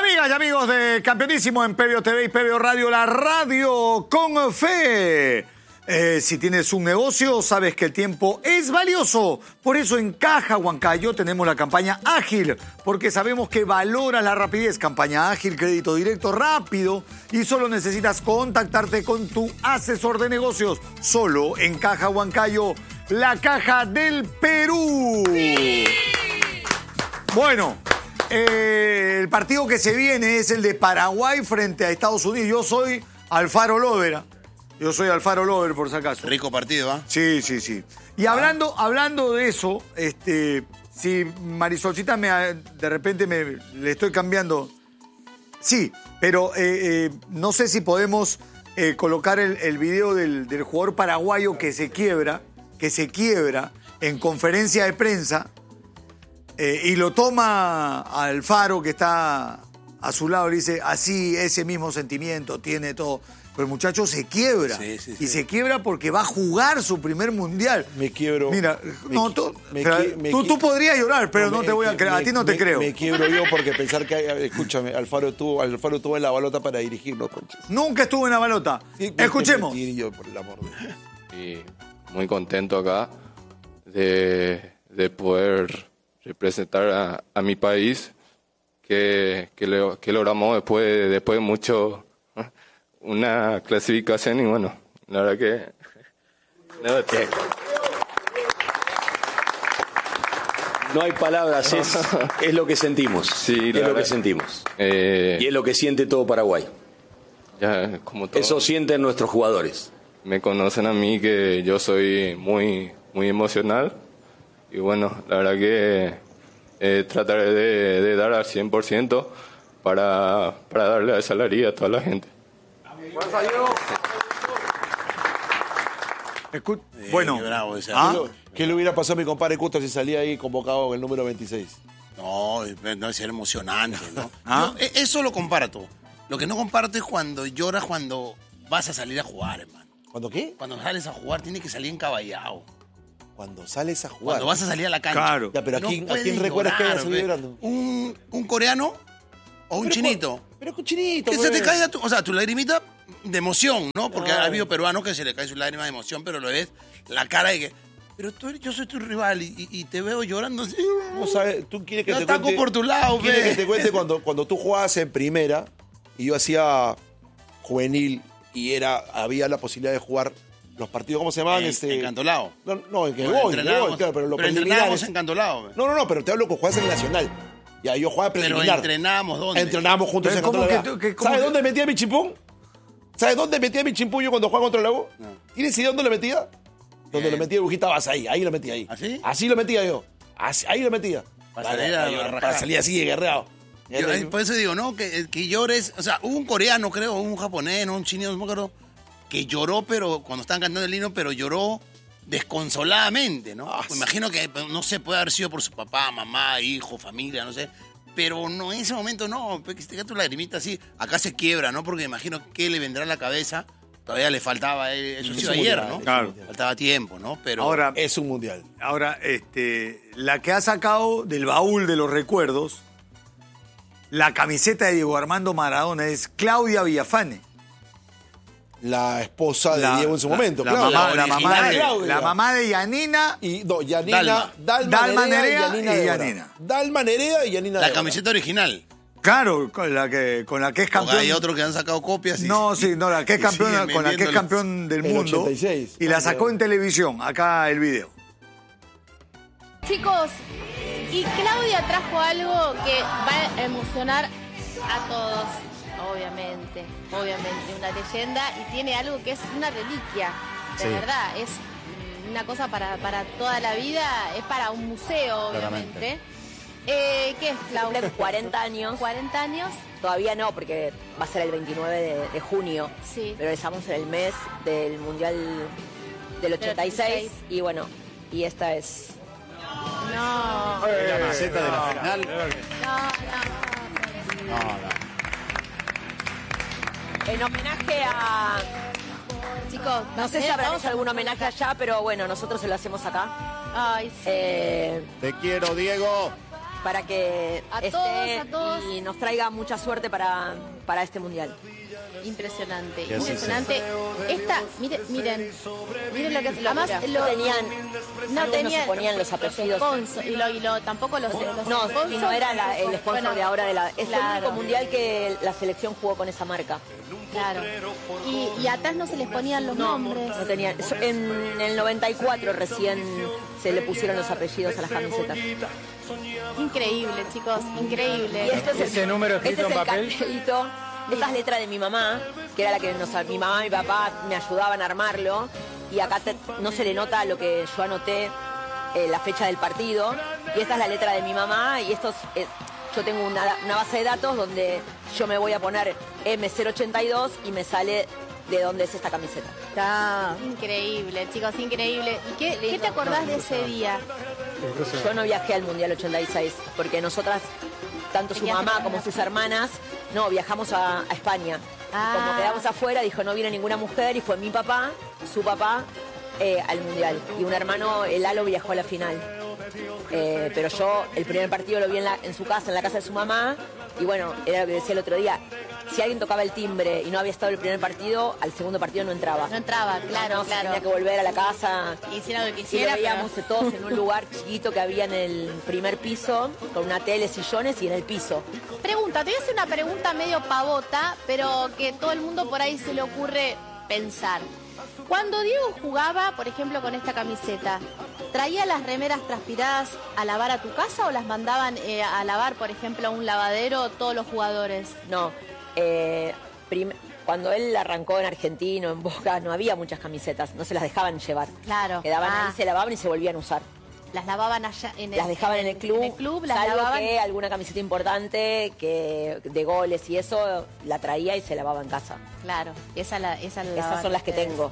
Amigas y amigos de Campeonísimo en Pebeo TV y Pebeo Radio, la radio con fe. Si tienes un negocio, sabes que el tiempo es valioso. Por eso en Caja Huancayo tenemos la campaña Ágil, porque sabemos que valoras la rapidez. Campaña Ágil, crédito directo rápido y solo necesitas contactarte con tu asesor de negocios. Solo en Caja Huancayo, la caja del Perú. Sí. Bueno, el partido que se viene es el de Paraguay frente a Estados Unidos. Yo soy Alfaro Lover. Por si acaso. Rico partido, ¿ah? Sí. Y hablando de eso, si Marisolcita de repente le estoy cambiando. Sí, pero no sé si podemos colocar el video del jugador paraguayo que se quiebra en conferencia de prensa y lo toma Alfaro, que está a su lado, le dice, así, ese mismo sentimiento, tiene todo. Pero el muchacho se quiebra. Sí. Y se quiebra porque va a jugar su primer mundial. Me quiebro. Mira, tú podrías llorar, pero no te voy a creer. A ti no te creo. Me quiebro yo porque pensar que, escúchame, Alfaro estuvo en la balota para dirigirnos, conchas. Nunca estuvo en la balota. Sí, escuchemos. Yo, por el amor de Dios. Y muy contento acá de poder representar a mi país, que logramos después de mucho... una clasificación y bueno, la verdad que... No hay palabras, es lo que sentimos. Sí, es lo que sentimos. Y es lo que siente todo Paraguay. Ya, como todo, eso sienten nuestros jugadores. Me conocen a mí que yo soy muy emocional y bueno, la verdad que trataré de dar al 100% para darle esa alegría a toda la gente. Bueno, ¿qué le hubiera pasado a mi compadre Custo si salía ahí convocado en el número 26? No, es emocionante, ¿no? Yo, eso lo comparto. Lo que no comparto es cuando lloras cuando vas a salir a jugar, hermano. ¿Cuándo qué? Cuando sales a jugar tienes que salir encaballado. Cuando sales a jugar. Cuando vas a salir a la cancha. Claro. Ya, pero ¿a quién recuerdas que haya salido llorando? Un coreano o un chinito. Pero un chinito. Que se te caiga tu lagrimita de emoción, ¿no? Porque ha habido peruanos que se le cae su lágrima de emoción, pero lo ves la cara de que... Pero yo soy tu rival y te veo llorando así. No sabes, tú quieres que yo te cuente... ataco por tu lado, ¿Quieres que te cuente cuando tú jugabas en primera y yo hacía juvenil y había la posibilidad de jugar los partidos, ¿cómo se llamaban? Encantolado. No, en que voy, claro, pero los entrenábamos Encantolado. No, pero te hablo con juegas en el Nacional. Ya, yo jugaba preliminar. Pero entrenábamos, ¿dónde? Entrenábamos juntos en Encantolado. ¿Sabes dónde metía mi chimpún? ¿Sabes dónde metía mi chimpún yo cuando jugaba contra el Lago? No. ¿Tienes idea dónde lo metía? Donde lo metía Bujita vas ahí lo metía ahí. ¿Así? Así lo metía yo. Ahí lo metía. Para salir así de guerreado. Por eso digo, ¿no? Que llores. O sea, hubo un coreano, creo, un japonés, ¿no? Un chino, no me acuerdo, que lloró, pero cuando estaban cantando el himno, pero lloró desconsoladamente, ¿no? Pues imagino que, no sé, puede haber sido por su papá, mamá, hijo, familia, no sé. Pero no, en ese momento no, que te queda tu lagrimita así. Acá se quiebra, ¿no? Porque imagino que le vendrá a la cabeza. Todavía le faltaba, eso sí ayer, ¿no? Claro. Faltaba tiempo, ¿no? Pero ahora, es un mundial. Ahora, la que ha sacado del baúl de los recuerdos, la camiseta de Diego Armando Maradona es Claudia Villafane. La esposa de Diego en su momento, la mamá de Yanina. Dalma Nerea y Yanina. Dalma Nerea y Yanina. La camiseta original. Claro, con la que es campeón. Porque hay otros que han sacado copias. La que es campeón, con la que es campeón del mundo. 86. Y la sacó en televisión. Acá el video. Chicos, y Claudia trajo algo que va a emocionar a todos, obviamente, una leyenda, y tiene algo que es una reliquia, de verdad, es una cosa para toda la vida, es para un museo, obviamente. ¿Qué es, Claudia? Cumplen 40 años. 40 años. Todavía no, porque va a ser el 29 de junio. Sí. Pero estamos en el mes del Mundial del 86. Y bueno, y esta es... No. La camiseta de la final. No. En homenaje a... Chicos, no sé si habrán hecho algún homenaje allá, pero bueno, nosotros se lo hacemos acá. Ay, sí. Te quiero, Diego. para que A esté todos. y nos traiga mucha suerte para este mundial. Impresionante, Que así impresionante. Esta, miren lo que además No tenían, se ponían los apellidos. sponsor, y tampoco los No, sponsors. si no era el sponsor Bueno, de ahora es claro. el único mundial que la selección jugó con esa marca. Claro. Y atrás no se les ponían los nombres. No tenían. En el 94 recién se le pusieron los apellidos a las camisetas. Increíble, chicos, increíble. Y este es ¿Ese número escrito en papel? cartelito. Esta es letra de mi mamá, que era la que mi mamá y mi papá me ayudaban a armarlo. Y acá no se le nota lo que yo anoté, la fecha del partido. Y esta es la letra de mi mamá. Y yo tengo una base de datos donde yo me voy a poner M082 y me sale de dónde es esta camiseta. Está increíble, chicos, increíble. ¿Y qué te acordás de ese día? Yo no viajé al Mundial 86, porque nosotras, tanto su mamá como sus hermanas, no, viajamos a España. Ah. Como quedamos afuera, dijo, no viene ninguna mujer, y fue mi papá, su papá, al Mundial. Y un hermano, el Lalo, viajó a la final. Pero yo, el primer partido lo vi en su casa, en la casa de su mamá, y bueno, era lo que decía el otro día. Si alguien tocaba el timbre y no había estado el primer partido, al segundo partido no entraba. No entraba, claro, claro. Tenía que volver a la casa. Hiciera lo que Y quisiera. lo veíamos todos en un lugar chiquito que había en el primer piso, con una tele, sillones y en el piso. Pregunta, te voy a hacer una pregunta medio pavota, pero que todo el mundo por ahí se le ocurre pensar. Cuando Diego jugaba, por ejemplo, con esta camiseta, ¿traía las remeras transpiradas a lavar a tu casa o las mandaban a lavar, por ejemplo, a un lavadero todos los jugadores? No, cuando él arrancó en Argentino, en Boca, no había muchas camisetas, no se las dejaban llevar. Claro. Quedaban Ah. ahí, se lavaban y se volvían a usar. Las lavaban allá en el Las dejaban en el club, En el club las salvo lavaban. que alguna camiseta importante que de goles y eso la traía y se lavaba en casa. Claro, Esas son las que tengo.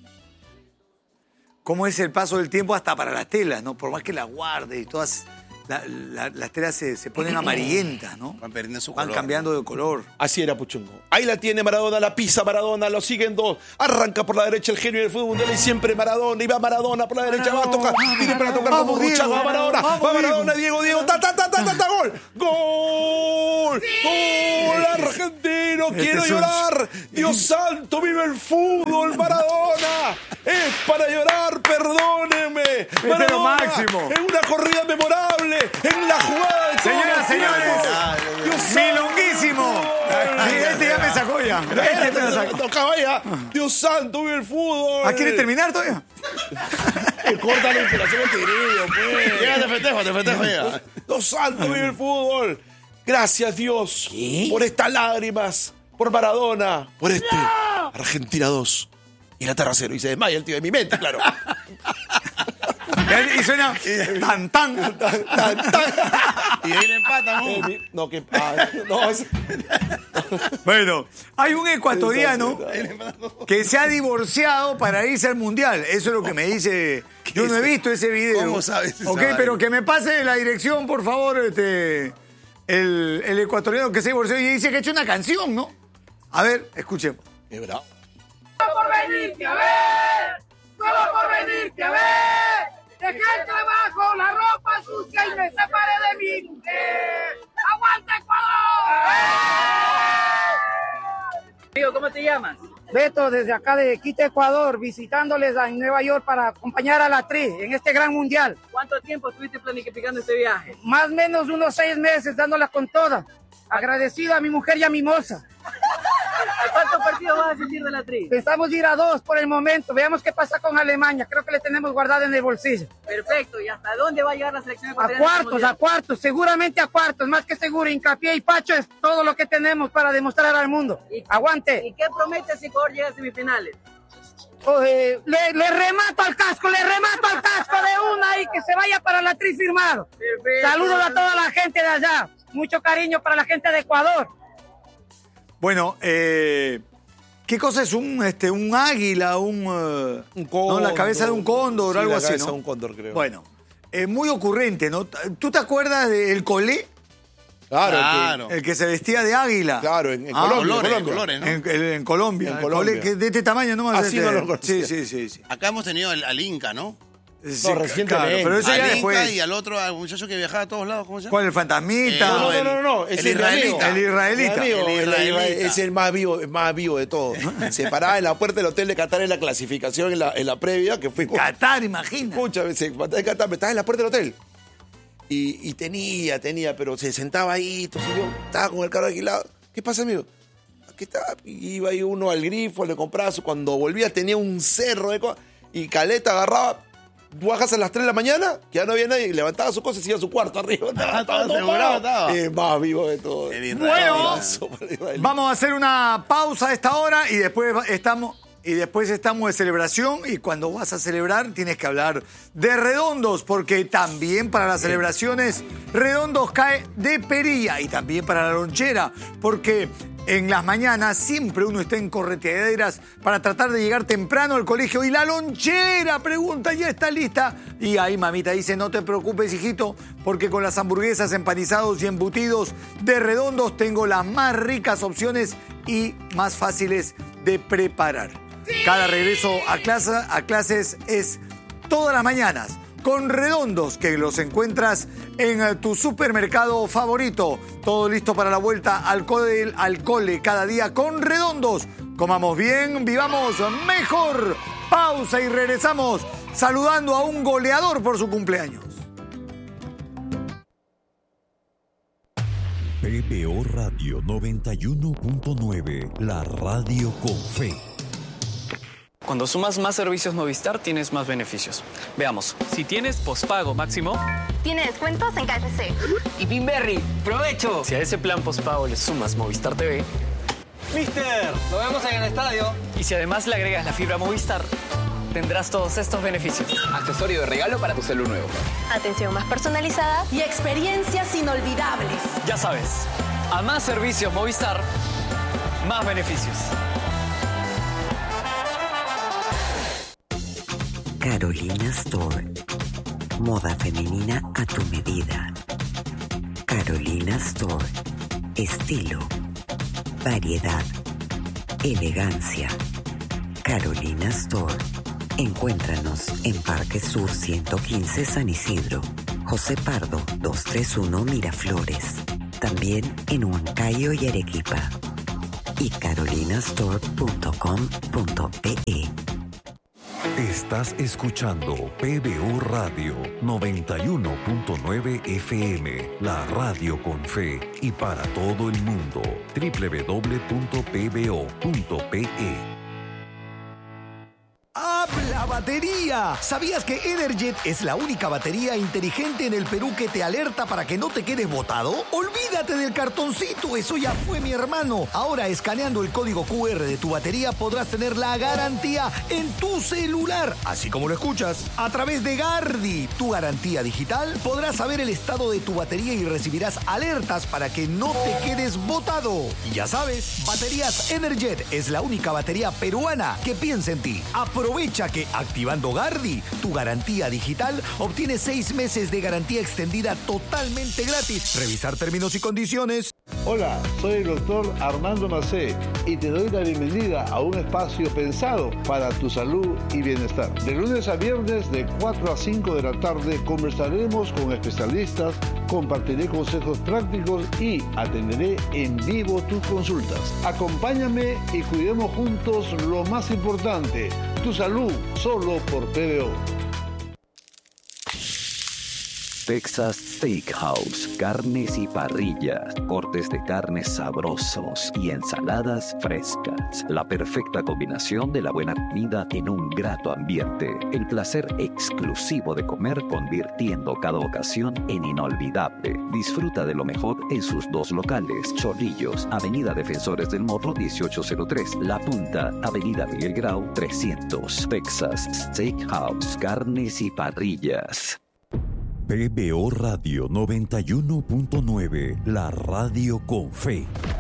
¿Cómo es el paso del tiempo hasta para las telas, no? Por más que las guardes y todas, las telas se ponen amarillentas, ¿no? Van perdiendo su Van color. cambiando de color. Así era Puchungo. Ahí la tiene Maradona, la pisa Maradona, lo siguen dos. Arranca por la derecha el genio del fútbol mundial y siempre Maradona. Y va Maradona por la derecha, va a tocar. Tiene para tocar como Ruchaga, va Maradona. Va Maradona, Diego, ta, gol. Gol. Gol argentino, quiero es un- llorar. Dios santo, vive el fútbol, Maradona. Es para llorar, perdónenme. es lo Maradona, máximo. en una corrida memorable, en la jugada de todos Señoras, los señores, tiempos. Dios santo, ¡milonguísimo! Sí, este ya me sacó ya. Este me sacó. Tocaba ya. Dios santo, vive el fútbol. ¿Ah, quiere terminar todavía? Corta la inspiración el tigrillo, pues. Llega, te festejo, llega. Dios santo, vive el fútbol. Gracias, Dios, por estas lágrimas, por Maradona, por Argentina 2. Y la tercera y se desmaya el tío de mi mente, claro. Y suena tan, tan. Y ahí le empatan, ¿no? No, que. No, es. Bueno, hay un ecuatoriano que se ha divorciado para irse al mundial. Eso es lo que me dice. Yo no he visto ese video. ¿Cómo sabes esa Ok, vaina? pero que me pase la dirección, por favor, el ecuatoriano que se divorció y dice que ha hecho una canción, ¿no? A ver, escuchemos. Es bravo. por venirte a ver, solo por venirte a ver. Dejé el trabajo, la ropa sucia y me separé de mi mujer. ¡Aguanta Ecuador! Amigo, ¿cómo te llamas? Beto, desde acá de Quito, Ecuador, visitándoles en Nueva York para acompañar a la Tri en este gran mundial. ¿Cuánto tiempo estuviste planificando este viaje? Más o menos unos 6 meses dándola con toda. Agradecido a mi mujer y a mi moza. ¿A cuántos partidos vas a asistir de la Tri? Pensamos ir a 2 por el momento. Veamos qué pasa con Alemania. Creo que le tenemos guardada en el bolsillo. Perfecto. ¿Y hasta dónde va a llegar la selección ecuatoriana? A cuartos, seguramente a cuartos. Más que seguro, hincapié y Pacho es todo lo que tenemos para demostrar al mundo. ¡Aguante! ¿Y qué prometes si Ecuador llega a semifinales? Le remato al casco de una y que se vaya para la Tri firmado. Perfecto. Saludos a toda la gente de allá. Mucho cariño para la gente de Ecuador. Bueno, ¿qué cosa es un águila, un cóndor, no, la cabeza de un cóndor, sí, algo la así, cabeza ¿no? de un cóndor, creo. Bueno, muy ocurrente, ¿no? ¿Tú te acuerdas del Colé? Claro. El que se vestía de águila. Claro, en Colombia. Colores, ¿no? En Colombia. En El Colombia. Colé, que de este tamaño, ¿no? Así no lo conocía. Sí. Acá hemos tenido al Inca, ¿no? Sí, recientemente. claro, pero eso Al ya Inca después. y al otro, al muchacho que viajaba a todos lados, ¿cómo se llama? ¿Cuál? ¿El fantasmita? No. Es el israelita. El israelita. El israelita. Es el más vivo de todos. Se paraba en la puerta del hotel de Qatar en la clasificación, en la previa, que fue... Qatar, imagina. Muchas veces, Qatar, estaba en la puerta del hotel. Y tenía, pero se sentaba ahí, entonces yo estaba con el carro alquilado. ¿Qué pasa, amigo? Aquí está. Iba ahí uno al grifo, le compraba cuando volvía tenía un cerro de cosas. Y Caleta agarraba, bajas a las 3 de la mañana, que ya no había nadie, levantaba sus cosas y iba a su cuarto arriba. Estaba asegurado, estaba. Más vivo de todo. Bueno, vamos a hacer una pausa a esta hora y después estamos de celebración, y cuando vas a celebrar tienes que hablar de Redondos, porque también para las celebraciones Redondos cae de perilla, y también para la lonchera, porque en las mañanas siempre uno está en correteaderas para tratar de llegar temprano al colegio, y la lonchera pregunta, ¿ya está lista? Y ahí mamita dice, no te preocupes, hijito, porque con las hamburguesas, empanizados y embutidos de Redondos tengo las más ricas opciones y más fáciles de preparar. Cada regreso a clases es todas las mañanas con Redondos, que los encuentras en tu supermercado favorito. Todo listo para la vuelta al cole cada día con Redondos. Comamos bien, vivamos mejor. Pausa y regresamos saludando a un goleador por su cumpleaños. PBO Radio 91.9, la radio con fe. Cuando sumas más servicios Movistar, tienes más beneficios. Veamos. Si tienes pospago máximo, tiene descuentos en KFC. Y Pinberry, ¡provecho! Si a ese plan pospago le sumas Movistar TV, ¡Mister! ¡Nos vemos en el estadio! y si además le agregas la fibra Movistar, tendrás todos estos beneficios. Accesorio de regalo para tu celu nuevo. Atención más personalizada y experiencias inolvidables. Ya sabes, a más servicios Movistar, más beneficios. Carolina Store. Moda femenina a tu medida. Carolina Store. Estilo. Variedad. Elegancia. Carolina Store. Encuéntranos en Parque Sur 115 San Isidro. José Pardo 231 Miraflores. También en Huancayo y Arequipa. Y carolinastore.com.pe. Estás escuchando PBO Radio 91.9 FM, la radio con fe y para todo el mundo. www.pbo.pe. ¡Habla batería! ¿Sabías que Energet es la única batería inteligente en el Perú que te alerta para que no te quedes botado? ¡Olvídate del cartoncito! ¡Eso ya fue, mi hermano! Ahora, escaneando el código QR de tu batería, podrás tener la garantía en tu celular. Así como lo escuchas. A través de Gardi, tu garantía digital, podrás saber el estado de tu batería y recibirás alertas para que no te quedes botado. Y ya sabes, Baterías Energet es la única batería peruana que piensa en ti. Aprovecha que activando Gardi, tu garantía digital, obtienes 6 meses de garantía extendida totalmente gratis. Revisar términos y condiciones. Hola, soy el doctor Armando Macé y te doy la bienvenida a un espacio pensado para tu salud y bienestar. De lunes a viernes de 4 a 5 de la tarde conversaremos con especialistas, compartiré consejos prácticos y atenderé en vivo tus consultas. Acompáñame y cuidemos juntos lo más importante, tu salud, solo por PBO. Texas Steakhouse, carnes y parrillas, cortes de carnes sabrosos y ensaladas frescas. La perfecta combinación de la buena comida en un grato ambiente. El placer exclusivo de comer convirtiendo cada ocasión en inolvidable. Disfruta de lo mejor en sus 2 locales. Chorrillos, Avenida Defensores del Morro 1803. La Punta, Avenida Miguel Grau 300. Texas Steakhouse, carnes y parrillas. PBO Radio 91.9, la radio con fe.